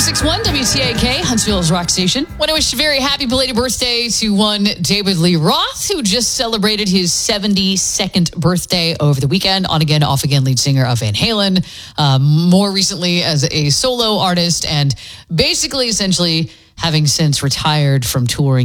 106.1 WTAK, Huntsville's rock station. Want to wish a very happy belated birthday to one David Lee Roth, who just celebrated his 72nd birthday over the weekend. On again, off again, lead singer of Van Halen. More recently as a solo artist, and basically, essentially, having since retired from touring.